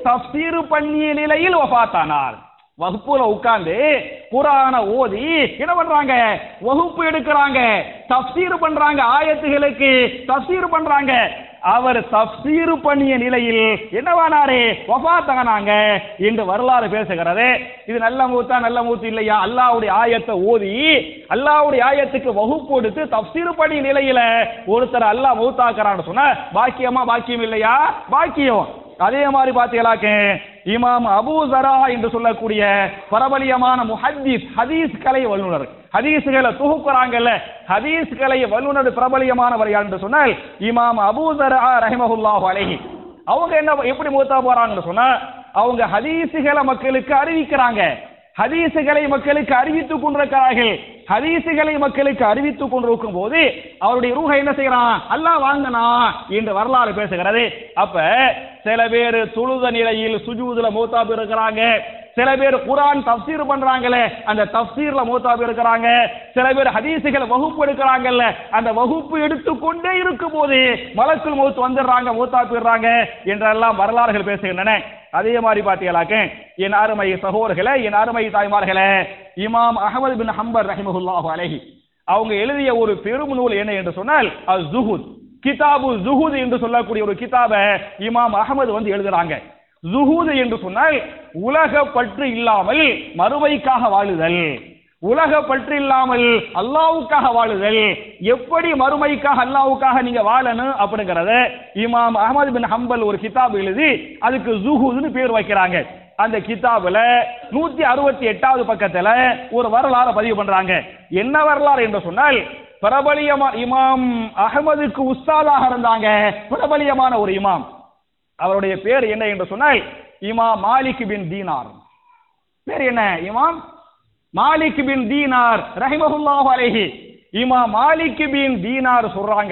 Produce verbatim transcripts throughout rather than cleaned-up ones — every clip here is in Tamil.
தஃப்சீர் பண்ணிய நிலையில் வஃபாத்தானார். வகுப்புல உட்கார்ந்து குர்ஆன ஓதி என்ன பண்றாங்க? வகுப்பு எடுக்கிறாங்க, தஃப்சீர் பண்றாங்க, ஆயத்துகளுக்கு தஃப்சீர் பண்றாங்க. அவர் தஃப்சீர் பண்ணிய நிலையில் என்னவானாரே? வஃபாத்தானாங்க என்று வரலாறு பேசுகிறது. இது நல்ல மூத்தா நல்ல மூத்து இல்லையா? அல்லாஹ்வுடைய ஆயத்தை ஓதி அல்லாஹ்வுடைய ஆயத்துக்கு வகுப்பு எடுத்து தஃப்சீர் பண்ணிய நிலையில ஒருத்தர் அல்லாஹ் மௌத்தாக்குறான்னு சொன்னா பாக்கியமா பாக்கியம் இல்லையா? பாக்கியம். அதே மாதிரி பாத்தீங்களாக்க இமாம் அபூ ஸரா என்று சொல்லக்கூடிய பிரபலியமான முஹத்திஸ், ஹதீஸ் கலை வல்லுனர், ஹதீஸ்களை தொகுக்குறாங்கல்ல, ஹதீஸ் கலை வல்லுனர் பிரபலியமானவர் யார் என்று சொன்னால் இமாம் அபூ ஸரா ரஹிமஹுல்லாஹு அலைஹி. அவங்க என்ன எப்படி மூத்தா போறாங்கன்னு சொன்னா அவங்க ஹதீஸ்களை மக்களுக்கு அறிவிக்கிறாங்க, ஹதீசுகளை மக்களுக்கு அறிவித்துக் கொண்டிருக்கிறார்கள். ஹதீசுகளை மக்களுக்கு அறிவித்துக் கொண்டிருக்கும் போது அவருடைய ரூஹ என்ன செய்யறான்? அல்லாஹ் வாங்கினா என்று வரலாறு பேசுகிறது. அப்ப சில பேர் தொழுத நிலையில் சுஜூதுல மௌத்தாப் இருக்கிறாங்க, சில பேர் குர்ஆன் தஃப்சீர் பண்றாங்களே அந்த தஃப்சீர்ல மௌத்தாப் இருக்கிறாங்க, சில பேர் ஹதீசுகளை வகுப்பு எடுக்கிறாங்கல்ல அந்த வகுப்பு எடுத்துக்கொண்டே இருக்கும் போது மலக்குல் மௌத் வந்துடுறாங்க, மௌத்தாப் போயிடுறாங்க என்றெல்லாம் வரலாறுகள் பேசுகின்றன. அதே மாதிரி பாத்தீங்களாக்க என் அருமை சகோதரர்களே, என் அருமை தாய்மார்களே, இமாம் அஹ்மது பின் ஹம்பல் ரஹிமஹுல்லாஹு அலைஹி அவங்க எழுதிய ஒரு பெரும் நூல் என்ன என்று சொன்னால் அஸ்-ஸுஹுத், கிதாபு ஸுஹுத் என்று சொல்லக்கூடிய ஒரு கிதாபை இமாம் அஹ்மது வந்து எழுதுறாங்க. ஸுஹுத் என்று சொன்னால் உலக பற்று இல்லாமல் மறுமைக்காக வாழுதல், உலக பற்று இல்லாமல் அல்லாஹ்வுக்காக வாழுதல், எப்படி மறுமைக்காக அல்லாஹ்வுக்காக நீங்க வாழணும் அப்படிங்கறத இமாம் அஹ்மது பின் ஹம்பல் ஒரு கிதாப் எழுதி அதுக்கு ஸுஹுத்னு பேர் வைக்கிறாங்க. அந்த கிதாபுல நூத்தி அறுபத்தி எட்டாவது பக்கத்துல ஒரு வரலாறு பதிவு பண்றாங்க. என்ன வரலாறு என்று சொன்னால் பிரபலியமா இமாம் அஹ்மதுக்கு உஸ்தாதாக இருந்தாங்க பிரபலியமான ஒரு இமாம். அவருடைய பேர் என்ன என்று சொன்னால் இமாம் மாலிக் பின் தீனார். பேர் என்ன? இமாம் மாலிக் பின் தீனார் ரஹிமஹுல்லாஹு அலைஹி. இமாம் மாலிக் பின் தீனார் சொல்றாங்க,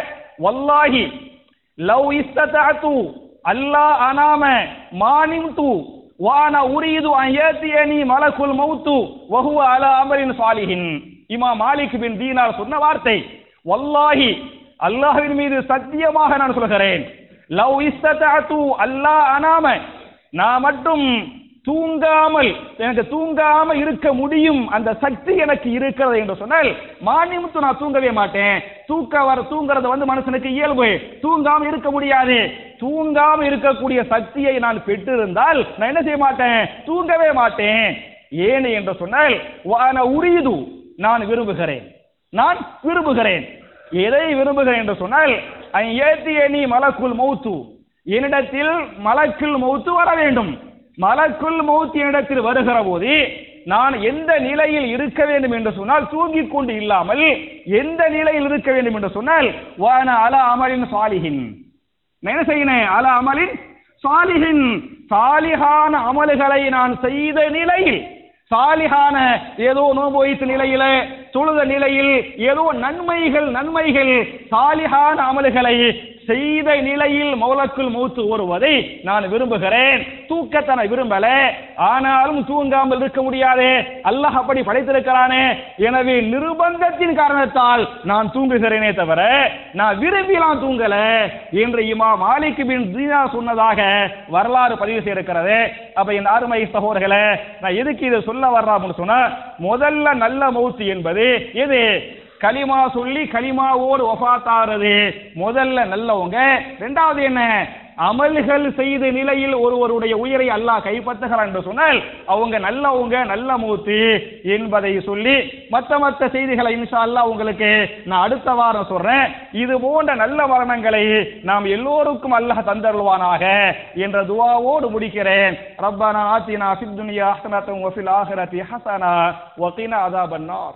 வல்லாஹி லவ் இஸ்ததஅது அல்லா அனாம மானிம்து வான உரீது அன் யத்தியனி மலக்குல் மௌத்து வஹுவ அலா அமரின் சாலிஹின். இமாம் மாலிக் பின் தீனார் சொன்ன வார்த்தை, வல்லாஹி அல்லாஹ்வின் மீது சத்தியமாக நான் சொல்கிறேன், லவ் இஸ்ததஅது அல்லா அனாம நான் மட்டும் தூங்காமல் எனக்கு தூங்காம இருக்க முடியும் அந்த சக்தி எனக்கு இருக்கிறது என்று சொன்னால் மானியமுத்து நான் தூங்கவே மாட்டேன். தூக்க வர தூங்குறது வந்து மனுஷனுக்கு இயல்பு, தூங்காம இருக்க முடியாது. தூங்காம இருக்கக்கூடிய சக்தியை நான் பெற்றிருந்தால் நான் என்ன செய்ய மாட்டேன்? தூங்கவே மாட்டேன். ஏன் என்று சொன்னால் வான உரீது நான் விரும்புகிறேன், நான் விரும்புகிறேன். எதை விரும்புகிறேன் என்று சொன்னால் ஏத்தியனி மலக்குல் மௌத்து, என்னிடத்தில் மலக்குல் மௌத்து வர வேண்டும். மலக்குல் மௌத் என்னிடத்தில் வருகிற போது நான் எந்த நிலையில் இருக்க வேண்டும் என்று சொன்னால் தூங்கிக் கொண்டு இல்லாமல் எந்த நிலையில் இருக்க வேண்டும் என்று சொன்னால் வான அலா அமலின் சாலிஹின், என்ன செய்யணும்? அலா அமலின் சாலிஹின், சாலிஹான அமல்களை நான் செய்த நிலையில், சாலிஹான ஏதோ நோன்பு வைத்த நிலையில தொழுத நிலையில் ஏதோ நன்மைகள் நன்மைகள் சாலிஹான அமல்களை செய்த நிலையில் மௌலக்குல் மௌத்து வருவதை நான் விரும்புகிறேன். தூக்கத்தை நான் விரும்பல, ஆனாலும் தூங்காமல் இருக்க முடியாது, அல்லாஹ் அப்படி படைத்திருக்கிறானே, எனவே நிர்பந்தத்தின் காரணத்தால் நான் தூங்குகிறேனே தவிர நான் விரும்பிலாம் தூங்கல என்று இமாம் மாலிக் பின் தீனார் சொன்னதாக வரலாறு பதிவு செய்திருக்கிறது. அப்ப என் அருமை சகோதரர்களே, நான் எதுக்கு இதை சொல்ல வர்றான்னு சொன்னா, முதல்ல நல்ல மௌத்து என்பது எது? கலிமா சொல்லி கலிமாவோடு வஃபாத்தாகிறது முதல்ல நல்லவங்க. இரண்டாவது என்ன? அமல்கள் செய்த நிலையில் ஒருவருடைய உயிரை அல்லாஹ் கைப்பற்றுகிறான் என்று சொன்னால் அவங்க நல்லவங்க, நல்ல மௌத்து என்பதை சொல்லி மற்ற மற்ற செய்திகளை இன்ஷா அல்லாஹ் உங்களுக்கு நான் அடுத்த வாரம் சொல்றேன். இது போன்ற நல்ல மரணங்களை நாம் எல்லோருக்கும் அல்லாஹ் தந்தருள்வானாக என்ற துஆவோடு முடிக்கிறேன். ரப்பனா ஆத்தினா ஃபித் துன்யா ஹஸனத்தன் வ ஃபில் ஆখিরাতি ஹஸனா வ கினா அஸாபன் நார்.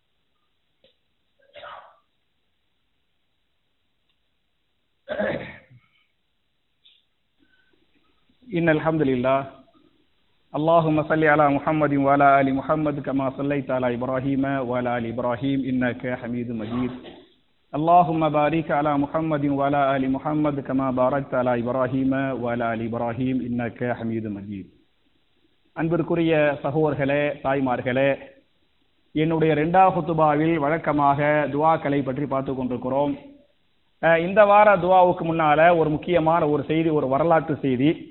إن الحمد لله اللهم صل على محمد وعلى آل محمد كما صليت على إبراهيم وعلى آل إبراهيم إنك حميد مجيد اللهم بارك على محمد وعلى آل محمد كما باركت على إبراهيم وعلى آل إبراهيم إنك حميد مجيد. அன்பிற்குரிய சகோதரர்களே, தாய்மார்களே, என்னுடைய இரண்டாவது குத்துபாவில் வழக்கமாக துஆக்களை பற்றி பார்த்து கொண்டிருக்கிறோம். இந்த வார துஆவுக்கு முன்னால ஒரு முக்கியமான ஒரு செய்தி, ஒரு வரலாற்று செய்தி.